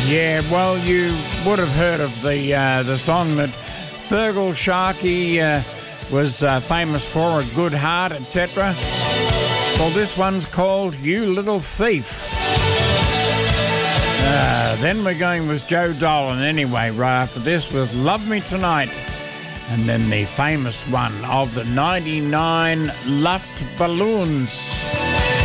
Yeah, well, you would have heard of the song that Fergal Sharkey was famous for, A Good Heart, etc. Well, this one's called You Little Thief. Then we're going with Joe Dolan anyway, right after this with Love Me Tonight. And then the famous one of the 99 Luft Balloons.